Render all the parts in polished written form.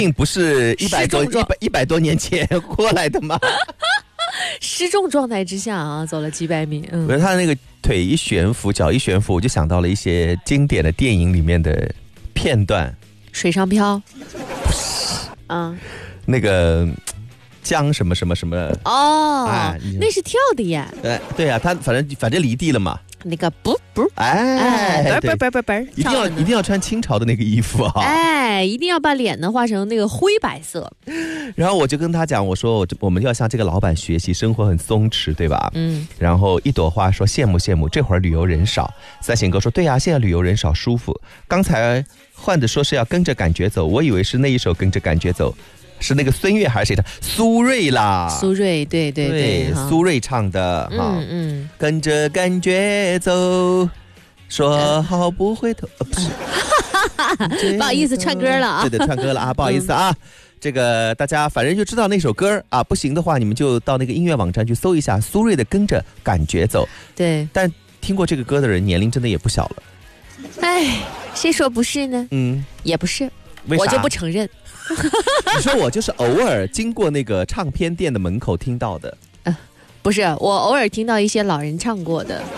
病不是100多年前过来的吗？ 失重状态之下啊，走了几百米。 我觉得他的那个腿一悬浮，脚一悬浮，我就想到了一些经典的电影里面的片段。 水上漂， 那个江什么什么什么哦，那是跳的呀。 对啊，他反正离地了嘛。 那个不， 一定要穿清朝的那个衣服啊！ 一定要把脸呢画成那个灰白色。 然后我就跟他讲，我说我们要向这个老板学习，生活很松弛，对吧？然后一朵花说羡慕羡慕，这会儿旅游人少。三行哥说对啊，现在旅游人少舒服。刚才换的说是要跟着感觉走，我以为是那一首跟着感觉走。是那个孙悦还是谁的？苏芮啦， 苏芮，对， 苏芮唱的跟着感觉走，说好不回头，不是， 不好意思，串歌了啊， 对，串歌了啊，不好意思啊，这个大家反正就知道那首歌啊，不行的话你们就到那个音乐网站去搜一下苏芮的《跟着感觉走》。 对， 但听过这个歌的人年龄真的也不小了。 谁说不是呢？也不是，我就不承认。 你说我就是偶尔经过那个唱片店的门口听到的， 不是，我偶尔听到一些老人唱过的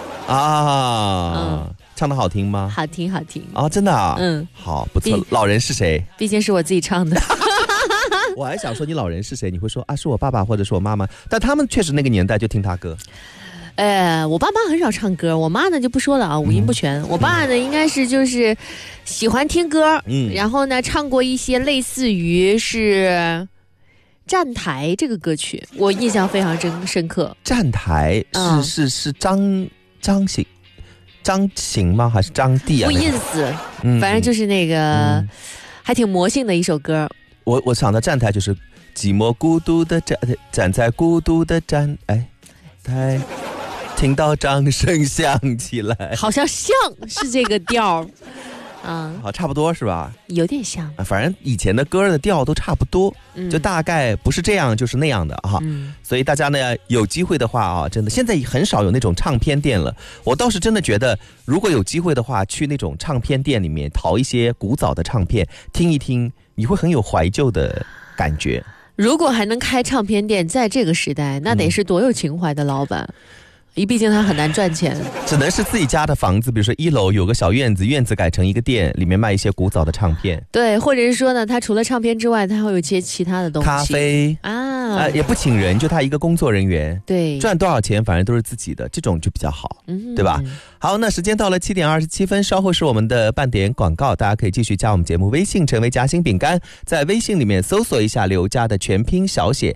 唱得好听吗？ 好听啊，真的啊，好，不错。老人是谁？ 毕竟是我自己唱的。 我还想说你老人是谁，你会说啊是我爸爸或者是我妈妈，但他们确实那个年代就听他歌。 我爸妈很少唱歌，我妈呢就不说了啊，五音不全。我爸呢应该是就是喜欢听歌，然后呢唱过一些类似于是站台这个歌曲，我印象非常深刻。 站台是张行吗？还是张帝啊？ 不意思，反正就是那个还挺魔性的一首歌。 我想到站台就是寂寞孤独的站在孤独的站台。听到掌声响起来， 好像是这个调好，差不多是吧？ 有点像， 反正以前的歌的调都差不多，就大概不是这样就是那样的哈。所以大家呢有机会的话啊，真的现在很少有那种唱片店了。我倒是真的觉得，如果有机会的话，去那种唱片店里面淘一些古早的唱片听一听，你会很有怀旧的感觉。 如果还能开唱片店，在这个时代，那得是多有情怀的老板。毕竟他很难赚钱， 只能是自己家的房子，比如说1楼有个小院子，院子改成一个店，里面卖一些古早的唱片。 对，或者是说呢，他除了唱片之外，他会有一些其他的东西， 咖啡也不请人，就他一个工作人员， 对， 赚多少钱反正都是自己的，这种就比较好，对吧？好，那时间到了7点27分，稍后是我们的半点广告，大家可以继续加我们节目微信，成为夹心饼干，在微信里面搜索一下刘家的全拼小写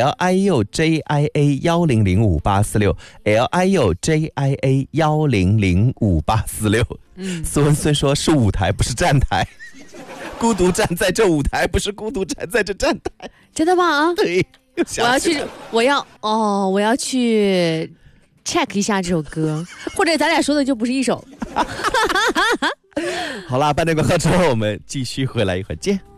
LIUJIA100586，LIUJIA100586。斯文森说是舞台不是站台，孤独站在这舞台，不是孤独站在这站台。 真的吗？ 对， 我要去 check 一下这首歌，或者咱俩说的就不是一首。 好啦，半点广告之后我们继续回来，一会儿见。